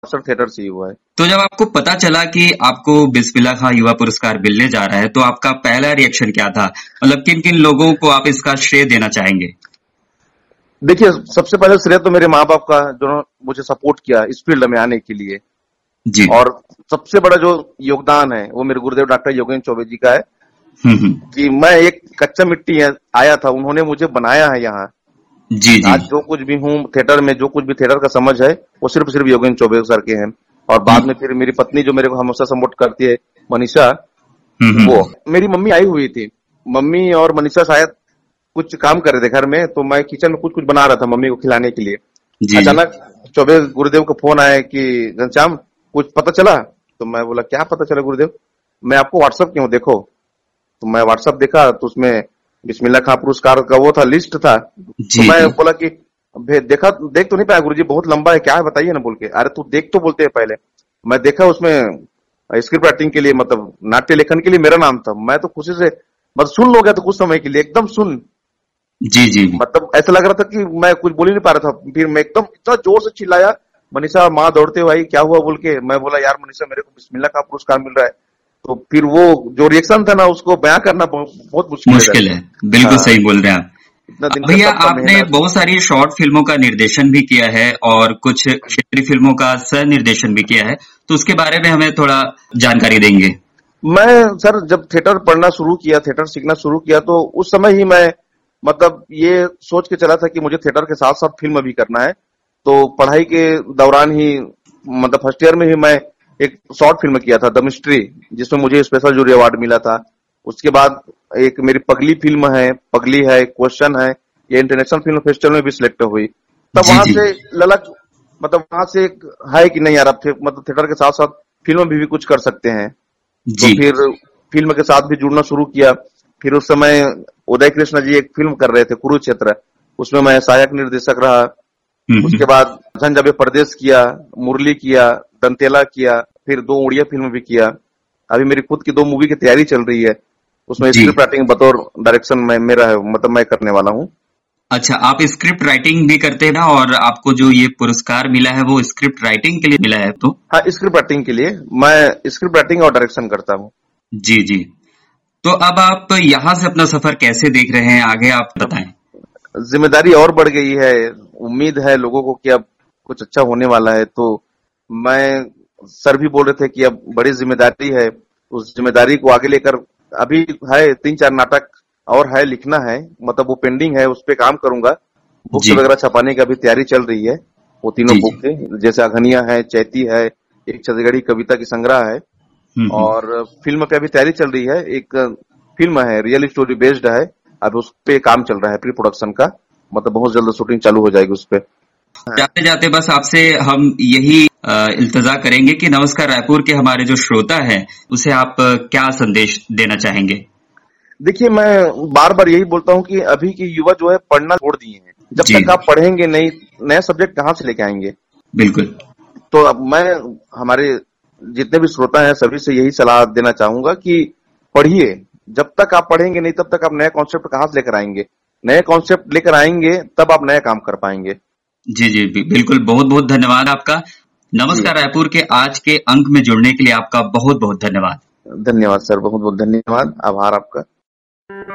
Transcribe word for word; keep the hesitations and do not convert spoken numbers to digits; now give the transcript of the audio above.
अवसर थिएटर से ही हुआ है। तो जब आपको पता चला कि आपको बिस्मिल्लाह खां युवा पुरस्कार मिलने जा रहा है, तो आपका पहला रिएक्शन क्या था? मतलब किन किन लोगों को आप इसका श्रेय देना चाहेंगे? देखिए, सबसे पहले श्रेय तो मेरे माँ बाप का, जो मुझे सपोर्ट किया इस फील्ड में आने के लिए। जी। और सबसे बड़ा जो योगदान है वो मेरे गुरुदेव डॉक्टर योगेंद्र चौबे जी का है हम्म हम्म। कि मैं एक कच्चा मिट्टी है, आया था, उन्होंने मुझे बनाया है यहाँ। जी जी। आज जो कुछ भी हूँ थिएटर में, जो कुछ भी थिएटर का समझ है वो सिर्फ सिर्फ योगेंद्र चौबे सर के हैं। और बाद में फिर मेरी पत्नी जो मेरे को हमेशा सपोर्ट करती है, मनीषा, हम्म हम्म। वो मेरी मम्मी आई हुई थी। मम्मी और मनीषा शायद कुछ काम कर रहे थे घर में, तो मैं किचन में कुछ कुछ बना रहा था मम्मी को खिलाने के लिए। जी जी। अचानक चौबे गुरुदेव का फोन आया कि घनश्याम कुछ पता चला? तो मैं बोला क्या पता चला गुरुदेव? मैं आपको व्हाट्सएप किया हूँ, देखो। तो मैं व्हाट्सएप देखा तो उसमें बिस्मिल्लाह खां पुरस्कार का वो था, लिस्ट था। तो जी मैं जी। बोला कि भे- देखा, देख तो नहीं पाया गुरुजी, बहुत लंबा है, क्या है बताइए ना बोल के। अरे तू देख तो बोलते हैं पहले। मैं देखा उसमें स्क्रिप्ट राइटिंग के लिए, मतलब नाट्य लेखन के लिए मेरा नाम था। मैं तो खुशी से मतलब सुन लो गया था कुछ समय के लिए, एकदम सुन। जी जी। मतलब ऐसा लग रहा था कि मैं कुछ बोल ही नहीं पा रहा था। फिर मैं एकदम इतना जोर से चिल्लाया, मनीषा माँ दौड़ते हुए आई, क्या हुआ बोल के। मैं बोला यार मनीषा, मेरे को बिस्मिल्लाह का पुरस्कार मिल रहा है। तो फिर वो जो रिएक्शन था ना, उसको बयां करना बहुत, बहुत मुश्किल है मुश्किल सर। है, बिल्कुल हाँ, सही बोल रहे हैं आप। इतना दिन का भैया, सबका आपने मेहनत। बहुत सारी शॉर्ट फिल्मों का निर्देशन भी किया है और कुछ क्षेत्रीय फिल्मों का सह निर्देशन भी किया है, तो उसके बारे में हमें थोड़ा जानकारी देंगे? मैं सर जब थिएटर पढ़ना शुरू किया, थिएटर सीखना शुरू किया, तो उस समय ही मैं मतलब ये सोच के चला था कि मुझे थिएटर के साथ साथ फिल्म भी करना है। तो पढ़ाई के दौरान ही, मतलब फर्स्ट ईयर में ही मैं एक शॉर्ट फिल्म किया था, द मिस्ट्री, जिसमें मुझे स्पेशल जूरी अवार्ड मिला था। उसके बाद एक मेरी पगली फिल्म है, पगली है, क्वेश्चन है, ये इंटरनेशनल फिल्म फेस्टिवल में भी सिलेक्ट हुई। तब जी वहां जी। से ललक, मतलब वहां से एक है कि नहीं यार, अब थे, मतलब थिएटर के साथ साथ फिल्म भी, भी कुछ कर सकते हैं। तो जी। फिर फिल्म के साथ भी जुड़ना शुरू किया। फिर उस समय उदय कृष्ण जी एक फिल्म कर रहे थे, कुरुक्षेत्र, उसमें मैं सहायक निर्देशक रहा। हम्म उसके हम्म। बाद झंझाबे परदेश किया, मुरली किया, दंतेला किया, फिर दो उड़िया फिल्म भी किया। अभी मेरी खुद की दो मूवी की तैयारी चल रही है, उसमें जी। स्क्रिप्ट राइटिंग बतौर डायरेक्शन में मेरा है, मतलब मैं करने वाला हूँ। अच्छा, आप स्क्रिप्ट राइटिंग भी करते हैं ना, और आपको जो ये पुरस्कार मिला है वो स्क्रिप्ट राइटिंग के लिए मिला है तो? हाँ, स्क्रिप्ट राइटिंग के लिए मैं स्क्रिप्ट राइटिंग और डायरेक्शन करता हूँ। जी जी। तो अब आप यहाँ से अपना सफर कैसे देख रहे हैं, आगे आप बताएं? जिम्मेदारी और बढ़ गई है। उम्मीद है लोगों को कि अब कुछ अच्छा होने वाला है। तो मैं, सर भी बोल रहे थे कि अब बड़ी जिम्मेदारी है, उस जिम्मेदारी को आगे लेकर, अभी है तीन चार नाटक और है लिखना है, मतलब वो पेंडिंग है, उस पे काम करूंगा। बुक्स जी वगैरह छपाने की अभी तैयारी चल रही है, वो तीनों जी जी। बुक है, जैसे अघनिया है, चैती है, एक छत्तीसगढ़ी कविता की संग्रह है। हम्म हम्म। और फिल्म पे अभी तैयारी चल रही है, एक फिल्म है रियल स्टोरी बेस्ड है, अब उस पे काम चल रहा है, प्री प्रोडक्शन का, मतलब बहुत जल्द शूटिंग चालू हो जाएगी उस पे। हाँ। जाते जाते बस आपसे हम यही अ, इल्तजा करेंगे कि नमस्कार रायपुर के हमारे जो श्रोता हैं उसे आप अ, क्या संदेश देना चाहेंगे? देखिए, मैं बार बार यही बोलता हूँ कि अभी के युवा जो है पढ़ना छोड़ दिए हैं। जब जी तक आप पढ़ेंगे नहीं, नया सब्जेक्ट कहाँ से लेके आएंगे? बिल्कुल। तो अब मैं हमारे जितने भी श्रोता हैं सभी से यही सलाह देना चाहूंगा कि पढ़िए। जब तक आप पढ़ेंगे नहीं, तब तक आप नया कॉन्सेप्ट कहाँ से लेकर आएंगे? नए कॉन्सेप्ट लेकर आएंगे तब आप नया काम कर पाएंगे। जी जी बि- बिल्कुल, बहुत बहुत धन्यवाद आपका। जी, नमस्कार रायपुर के आज के अंक में जुड़ने के लिए आपका बहुत बहुत धन्यवाद। धन्यवाद सर, बहुत बहुत धन्यवाद, आभार आपका।